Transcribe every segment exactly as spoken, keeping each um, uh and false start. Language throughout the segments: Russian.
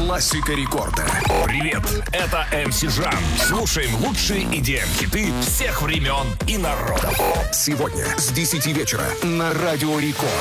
Классика рекорда. Привет, это эм си Жан. Слушаем лучшие и ди эм-хиты всех времен и народов. Сегодня с десяти вечера на Радио Рекорд.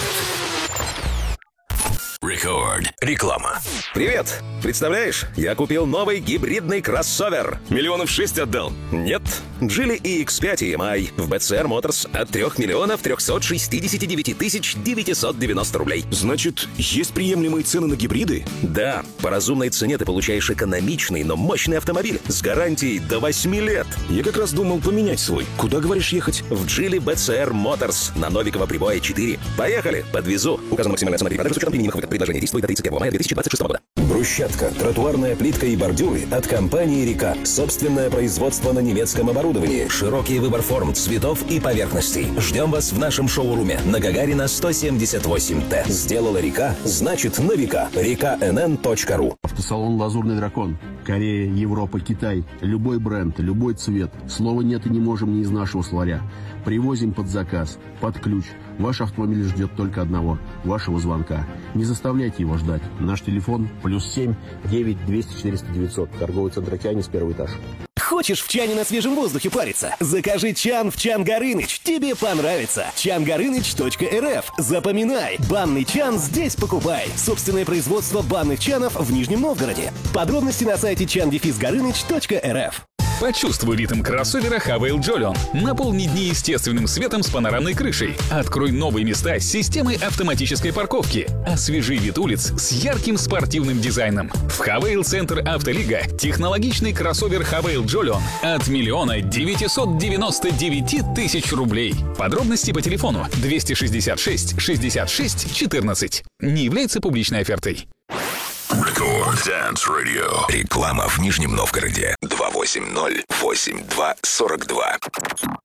Рекорд. Реклама. Привет! Представляешь, я купил новый гибридный кроссовер. Миллионов шесть отдал? Нет. Geely и икс пять и эм ай в би си ар Motors от трех миллионов трехсот шестидесяти девяти тысяч девятисот девяносто рублей. Значит, есть приемлемые цены на гибриды? Да, по разумной цене ты получаешь экономичный, но мощный автомобиль с гарантией до восьми лет. Я как раз думал поменять свой. Куда, говоришь, ехать? В Geely би си ар Motors на Новикова Прибоя четыре. Поехали, подвезу. Указана максимальная цена при продаже с учетом применимых выгод. Предложение действует до тридцать первого мая две тысячи двадцать шестого года. Брусчатка, тротуарная плитка и бордюры от компании «Река». Собственное производство на немецком оборудовании. Широкий выбор форм, цветов и поверхностей. Ждем вас в нашем шоуруме на Гагарина сто семьдесят восемь Т. Сделала «Река», значит на века. река эн эн точка ру. Автосалон «Лазурный дракон». Корея, Европа, Китай. Любой бренд, любой цвет. Слова нет и не можем не из нашего словаря. Привозим под заказ, под ключ. Ваш автомобиль ждет только одного – вашего звонка. Не заставляйте его ждать. Наш телефон плюс семь девять двести четыреста девятьсот. Торговый центр «Океанис», первый этаж. Хочешь в чане на свежем воздухе париться? Закажи чан в Чан Горыныч. Тебе понравится. чан горыныч точка эр эф. Запоминай. Банный чан здесь покупай. Собственное производство банных чанов в Нижнем Новгороде. Подробности на сайте чан горыныч точка эр эф. Почувствуй ритм кроссовера Хавейл Джолион. Наполни дни естественным светом с панорамной крышей. Открой новые места с системой автоматической парковки. Освежи вид улиц с ярким спортивным дизайном. В Хавейл Центр Автолига технологичный кроссовер Хавейл Джолион от миллиона девятисот девяноста девяти тысяч рублей. Подробности по телефону двести шестьдесят шесть шестьдесят шесть четырнадцать. Не является публичной офертой. Рекорд Dance Radio. Реклама в Нижнем Новгороде. два восемь ноль восемь два сорок два.